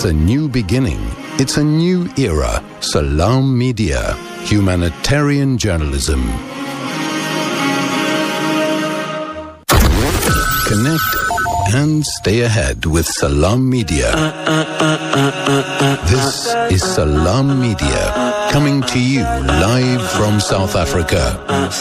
a new beginning. It's a new era. Salam Media. Humanitarian journalism. Connect and stay ahead with Salam Media. This is Salam Media, coming to you live from South Africa.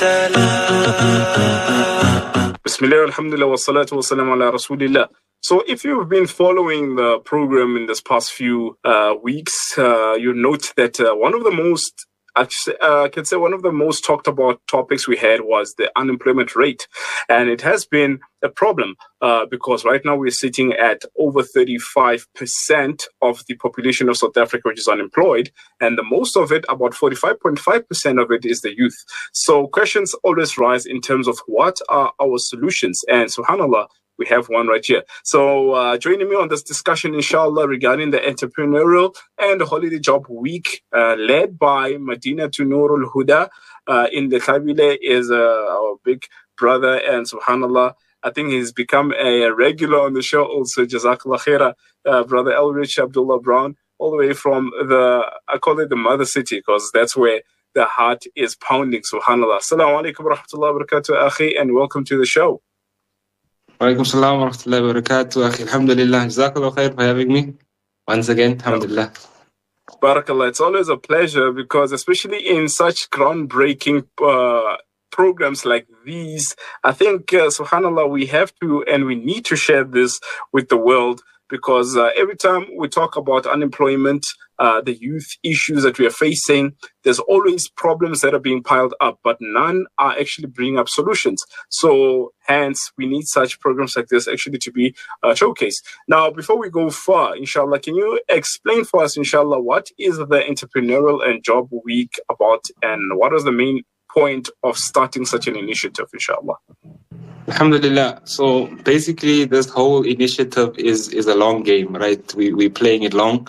Bismillah, alhamdulillah, wa salatu wa salam ala rasulillah. So if you've been following the program in this past few weeks, you note that one of the most talked about topics we had was the unemployment rate. And it has been a problem because right now we're sitting at over 35% of the population of South Africa, which is unemployed. And the most of it, about 45.5% of it, is the youth. So questions always rise in terms of what are our solutions? And subhanAllah, we have one right here. So joining me on this discussion, inshallah, regarding the entrepreneurial and holiday job week led by Madina to Nurul Huda in the Kabile is our big brother. And subhanallah, I think he's become a regular on the show also. Jazakallah khaira, brother Elrich Abdullah Brown, all the way from I call it the mother city because that's where the heart is pounding. Subhanallah. Assalamu alaikum wa rahmatullahi wa barakatuh, akhi, and welcome to the show. Walaikum salam wa rahmatullahi wa barakatuh, akhi. Alhamdulillah. Jazakallah khair for having me once again. Alhamdulillah. Barakallah. It's always a pleasure because especially in such groundbreaking programs like these, I think, subhanAllah, we have to and we need to share this with the world because every time we talk about unemployment, the youth issues that we are facing, there's always problems that are being piled up, but none are actually bringing up solutions. So hence, we need such programs like this actually to be showcased. Now, before we go far, inshallah, can you explain for us, inshallah, what is the Entrepreneurial and Job Week about and what is the main point of starting such an initiative, inshallah? Alhamdulillah. So basically, this whole initiative is a long game, right? We're playing it long.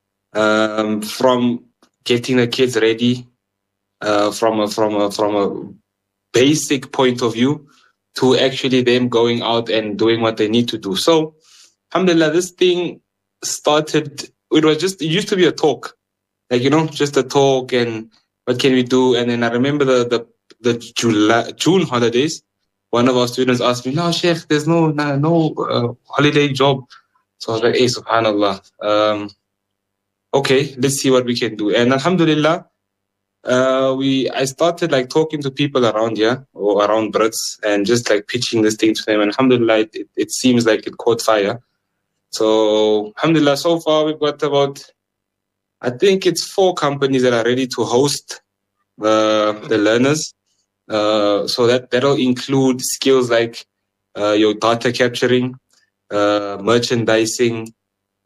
From getting the kids ready, from a basic point of view, to actually them going out and doing what they need to do. So, alhamdulillah, this thing started. It used to be a talk, like just a talk and what can we do. And then I remember the June holidays. One of our students asked me, "No, Sheikh, there's no holiday job." So I was like, "Hey, subhanallah." Okay, let's see what we can do. And alhamdulillah, I started like talking to people around here or around Brits and just like pitching this thing to them. And alhamdulillah, it seems like it caught fire. So alhamdulillah, so far we've got about, I think it's 4 companies that are ready to host the learners. So that'll include skills like your data capturing, merchandising,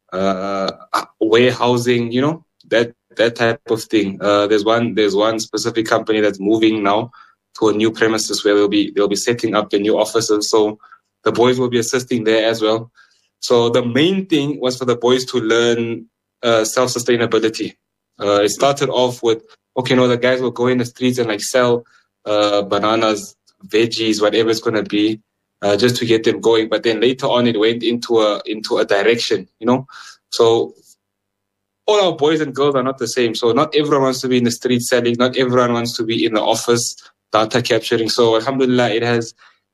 warehousing, that type of thing. There's one specific company that's moving now to a new premises where they'll be setting up the new offices. So the boys will be assisting there as well. So the main thing was for the boys to learn self-sustainability. It started off with, the guys will go in the streets and like sell bananas, veggies, whatever it's going to be, just to get them going. But then later on, it went into a direction, So all our boys and girls are not the same. So not everyone wants to be in the street selling. Not everyone wants to be in the office data capturing. So alhamdulillah, it has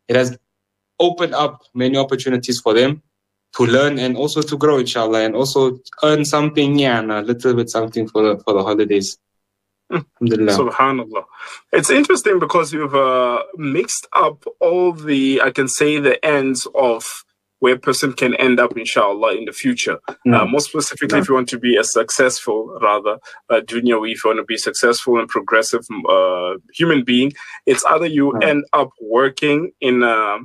opened up many opportunities for them to learn and also to grow, inshallah, and also earn something, a little bit something for the holidays. Subhanallah. It's interesting because you've mixed up all the ends of where a person can end up, inshallah, in the future. More specifically, if you want to be a successful, dunya, if you want to be successful and progressive human being, it's either you end up working in a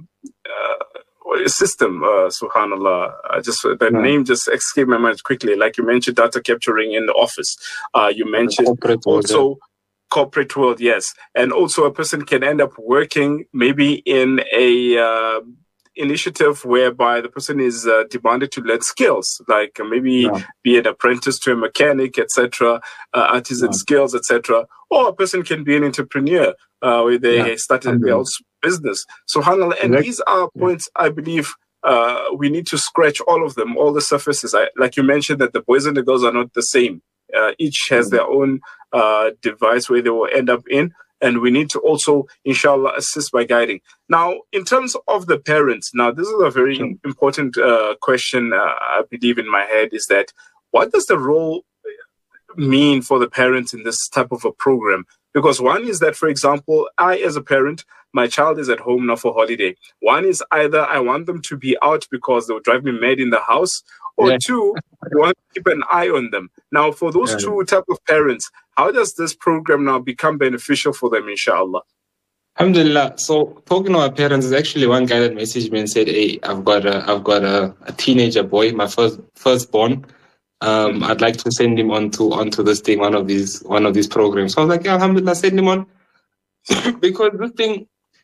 system, subhanallah. Name just escaped my mind quickly. Like you mentioned, data capturing in the office. You mentioned corporate world, yes. And also a person can end up working maybe in a initiative whereby the person is demanded to learn skills, like maybe be an apprentice to a mechanic, etc., artisan skills, etc. Or a person can be an entrepreneur where they started their own business. SubhanAllah. And these are points, I believe, we need to scratch all of them, all the surfaces. Like you mentioned, that the boys and the girls are not the same. Each has their own device where they will end up in. And we need to also, inshallah, assist by guiding. Now, in terms of the parents, now this is a very important question, I believe in my head, is that what does the role mean for the parents in this type of a program? Because one is that, for example, I as a parent, my child is at home now for holiday. One is either I want them to be out because they'll drive me mad in the house, or two, I want to keep an eye on them. Now, for those two type of parents, how does this program now become beneficial for them, inshallah? Alhamdulillah. So talking to our parents, is actually one guy that messaged me and said, "Hey, I've got a teenager boy, my firstborn. I'd like to send him onto this thing, one of these programs." So I was like, yeah, alhamdulillah, send him on. Because this thing,